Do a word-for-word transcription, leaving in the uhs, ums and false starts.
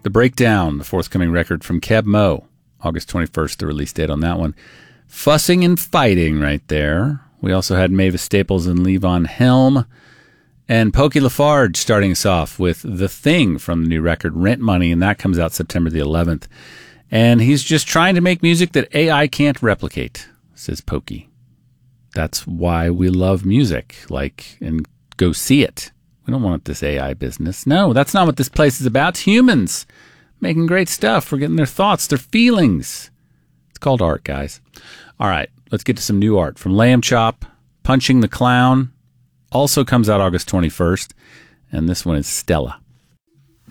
The Breakdown, the forthcoming record from Keb Mo. August twenty-first, the release date on that one. Fussing and Fighting right there. We also had Mavis Staples and Levon Helm. And Pokey Lafarge starting us off with The Thing from the new record, Rent Money, and that comes out September the eleventh. And he's just trying to make music that A I can't replicate, says Pokey. That's why we love music, like, and go see it. We don't want this A I business. No, that's not what this place is about. It's humans making great stuff. We're getting their thoughts, their feelings. It's called art, guys. All right, let's get to some new art from Lamb Chop. Punching the Clown also comes out August twenty-first, and this one is Stella.